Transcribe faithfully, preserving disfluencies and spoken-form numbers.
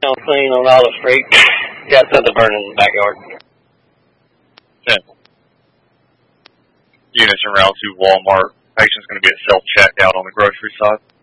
on clean on Olive Street. Got something burning in the backyard. ten. Units en route to Walmart. Patient's going to be at self-checkout on the grocery side.